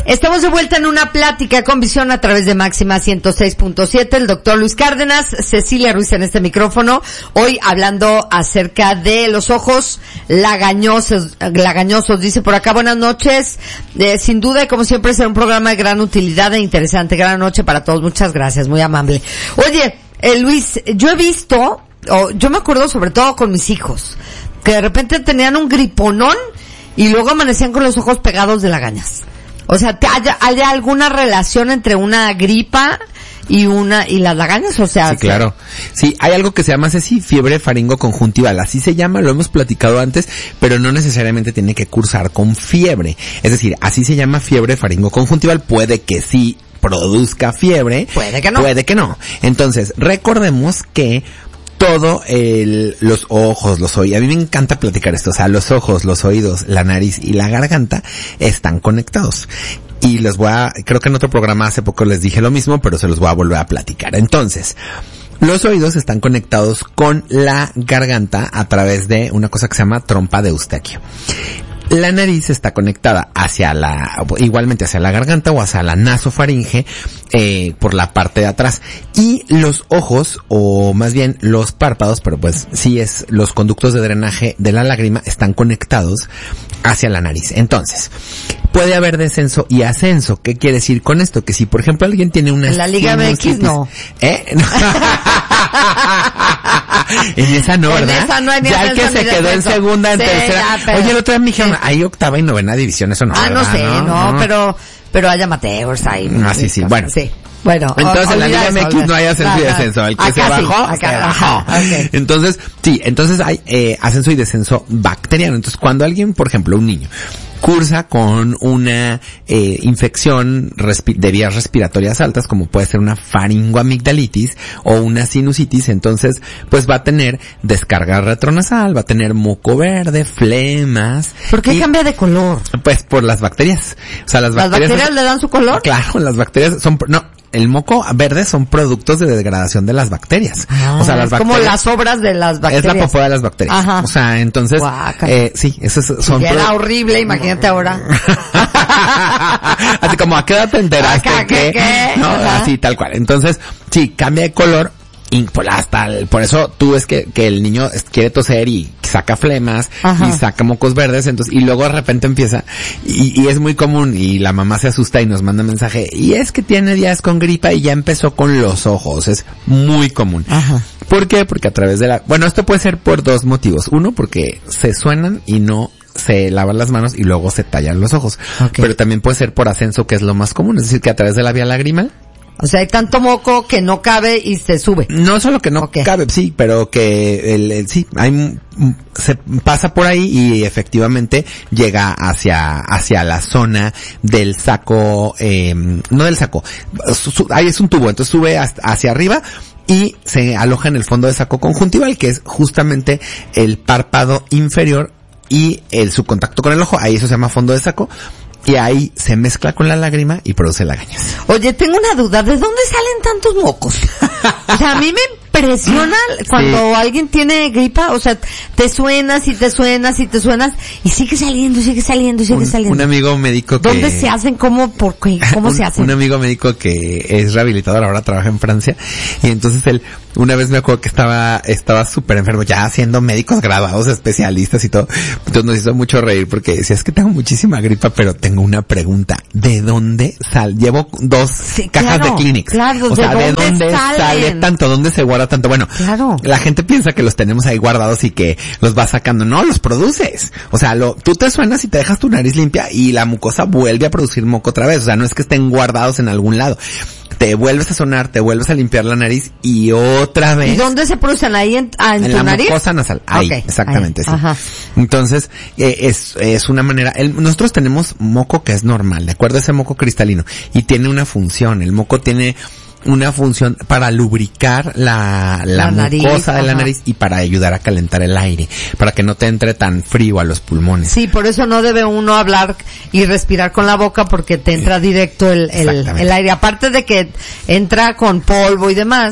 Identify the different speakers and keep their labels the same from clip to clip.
Speaker 1: Estamos de vuelta en una plática con visión a través de Máxima 106.7. El doctor Luis Cárdenas, Cecilia Ruiz en este micrófono. Hoy hablando acerca de los ojos lagañosos. Dice por acá, buenas noches. Sin duda y como siempre será un programa de gran utilidad e interesante. Gran noche para todos. Muchas gracias. Muy amable. Oye, Luis, yo he visto, yo me acuerdo sobre todo con mis hijos, que de repente tenían un griponón y luego amanecían con los ojos pegados de lagañas. O sea, ¿hay alguna relación entre una gripa y las lagañas? O sea,
Speaker 2: sí, claro. Sí, hay algo que se llama, Ceci, fiebre faringoconjuntival. Así se llama, lo hemos platicado antes, pero no necesariamente tiene que cursar con fiebre. Es decir, así se llama fiebre faringoconjuntival. Puede que sí produzca fiebre.
Speaker 1: Puede que no.
Speaker 2: Puede que no. Entonces, recordemos que los ojos, los oídos, a mí me encanta platicar esto, o sea, los ojos, los oídos, la nariz y la garganta están conectados. Y creo que en otro programa hace poco les dije lo mismo, pero se los voy a volver a platicar. Entonces, los oídos están conectados con la garganta a través de una cosa que se llama trompa de Eustaquio. La nariz está conectada igualmente hacia la garganta o hacia la nasofaringe, por la parte de atrás. Y los ojos, o más bien los párpados, pero pues sí los conductos de drenaje de la lágrima están conectados hacia la nariz. Entonces, puede haber descenso y ascenso. ¿Qué quiere decir con esto? Que si, por ejemplo, alguien tiene una...
Speaker 1: En la Liga MX, no.
Speaker 2: En esa no, ¿verdad?
Speaker 1: En esa no hay ni
Speaker 2: ya el que se quedó en segunda, en tercera. Oye, el otro día me dijeron, hay octava y novena división, eso no.
Speaker 1: No sé, pero hay amateurs ahí.
Speaker 2: Sí, bueno.
Speaker 1: Sí. Bueno,
Speaker 2: entonces en la Liga MX no hay ascenso y descenso. El que se bajó, se bajó.
Speaker 1: Okay.
Speaker 2: Entonces hay ascenso y descenso bacteriano. Entonces cuando alguien, por ejemplo, un niño, cursa con una infección de vías respiratorias altas, como puede ser una faringoamigdalitis o una sinusitis, entonces pues va a tener descarga retronasal, va a tener moco verde, flemas.
Speaker 1: ¿Por qué cambia de color?
Speaker 2: Pues por las bacterias. O sea, ¿las
Speaker 1: bacterias le dan su color?
Speaker 2: Claro, las bacterias el moco verde son productos de degradación de las bacterias. O sea, las bacterias.
Speaker 1: Como las obras de las bacterias.
Speaker 2: Es la popó de las bacterias.
Speaker 1: Ajá.
Speaker 2: O sea, entonces, sí, esos son.
Speaker 1: Ya era horrible, imagínate ahora.
Speaker 2: Así como, ¿a qué edad te enteraste
Speaker 1: ¿Qué?
Speaker 2: No, así, tal cual. Entonces, sí, cambia de color. Y por eso tú ves que el niño quiere toser y saca flemas. Ajá. Y saca mocos verdes, entonces, y luego de repente empieza, y es muy común, y la mamá se asusta y nos manda mensaje, y es que tiene días con gripa y ya empezó con los ojos, es muy común.
Speaker 1: Ajá.
Speaker 2: ¿Por qué? Porque a través de esto puede ser por dos motivos. Uno, porque se suenan y no se lavan las manos y luego se tallan los ojos. Okay. Pero también puede ser por ascenso, que es lo más común, es decir, que a través de la vía lagrimal.
Speaker 1: O sea, hay tanto moco que no cabe y se sube.
Speaker 2: No solo que no cabe, sí, pero que se pasa por ahí y efectivamente llega hacia la zona del saco, no del saco, ahí es un tubo, entonces sube hacia arriba y se aloja en el fondo del saco conjuntival, que es justamente el párpado inferior y su contacto con el ojo, ahí eso se llama fondo de saco. Y ahí se mezcla con la lágrima y produce lagañas.
Speaker 1: Oye, tengo una duda. ¿De dónde salen tantos mocos? O sea, a mí me impresiona cuando alguien tiene gripa. O sea, te suenas y te suenas y te suenas y sigue saliendo.
Speaker 2: Un amigo médico que...
Speaker 1: ¿Dónde se hacen? ¿Cómo se hacen?
Speaker 2: Un amigo médico que es rehabilitador, ahora trabaja en Francia. Y entonces él, una vez me acuerdo que estaba súper enfermo, ya siendo médicos graduados, especialistas y todo. Entonces nos hizo mucho reír porque decía, es que tengo muchísima gripa, pero tengo una pregunta. ¿De dónde sale? Llevo 2 cajas de Kleenex.
Speaker 1: Claro,
Speaker 2: o sea, ¿de dónde sale tanto? ¿Dónde se guarda tanto? Bueno,
Speaker 1: claro.
Speaker 2: La gente piensa que los tenemos ahí guardados y que los vas sacando. No, los produces. O sea, tú te suenas y te dejas tu nariz limpia y la mucosa vuelve a producir moco otra vez. O sea, no es que estén guardados en algún lado. Te vuelves a sonar, te vuelves a limpiar la nariz y otra vez.
Speaker 1: ¿Y dónde se producen? ¿Ahí en tu nariz?
Speaker 2: En la mucosa nasal. Ahí, exactamente, sí.
Speaker 1: Ajá.
Speaker 2: Entonces, es una manera, nosotros tenemos moco que es normal, de acuerdo a ese moco cristalino, y tiene una función. El moco tiene una función para lubricar la mucosa de la nariz y para ayudar a calentar el aire, para que no te entre tan frío a los pulmones.
Speaker 1: Sí, por eso no debe uno hablar y respirar con la boca porque te entra directo el aire. Aparte de que entra con polvo y demás,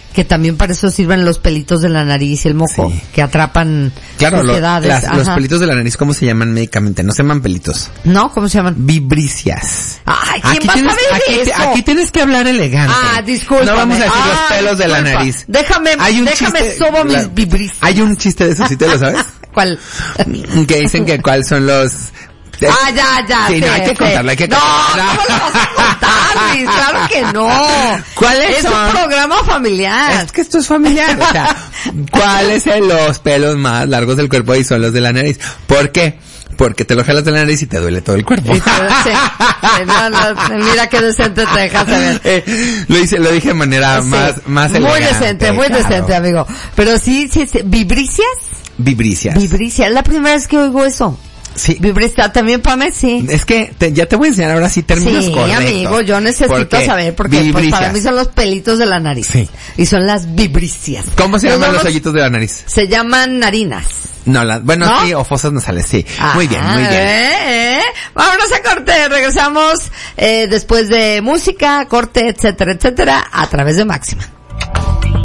Speaker 1: Que también para eso sirven los pelitos de la nariz y el moco,
Speaker 2: Sí.
Speaker 1: que atrapan
Speaker 2: Claro,
Speaker 1: suciedades.
Speaker 2: los pelitos de la nariz, ¿cómo se llaman médicamente? No se llaman pelitos.
Speaker 1: ¿No? ¿Cómo se llaman?
Speaker 2: Vibricias.
Speaker 1: Ay, ¿quién va a saber de eso?
Speaker 2: Aquí tienes que hablar elegante.
Speaker 1: Ah, discúlpame.
Speaker 2: No vamos a decir los pelos de la
Speaker 1: disculpa.
Speaker 2: nariz.
Speaker 1: Déjame sobo mis vibricias.
Speaker 2: Hay un chiste de eso, ¿sí te lo sabes?
Speaker 1: ¿Cuál?
Speaker 2: Que dicen que cuáles son los...
Speaker 1: ya.
Speaker 2: Sí, no, hay que contarlo, hay que contarlo.
Speaker 1: No, ¿cómo lo vas a contar, Luis? Claro que no.
Speaker 2: ¿Cuáles son?
Speaker 1: Es un programa familiar.
Speaker 2: Es que esto es familiar, o sea, ¿cuáles son los pelos más largos del cuerpo? Y son los de la nariz. ¿Por qué? Porque te lo jalas de la nariz y te duele todo el cuerpo.
Speaker 1: Sí, no, mira qué decente te dejaste ver.
Speaker 2: Lo dije de manera más elegante.
Speaker 1: Muy decente, amigo. Pero sí, ¿vibricias?
Speaker 2: Vibricias.
Speaker 1: Vibricias, es la primera vez que oigo eso.
Speaker 2: Sí.
Speaker 1: Vibricias, también para mí, sí.
Speaker 2: Es que ya te voy a enseñar ahora sí términos correctos. Sí,
Speaker 1: amigo, yo necesito saber porque pues, para mí son los pelitos de la nariz.
Speaker 2: Sí.
Speaker 1: Y son las vibricias.
Speaker 2: ¿Cómo se llaman los hoyitos de la nariz?
Speaker 1: Se llaman narinas.
Speaker 2: No, bueno,
Speaker 1: ¿no?
Speaker 2: Sí, o fosas nasales, sí. Muy bien.
Speaker 1: Vámonos a corte, regresamos después de música, corte, etcétera, a través de Máxima.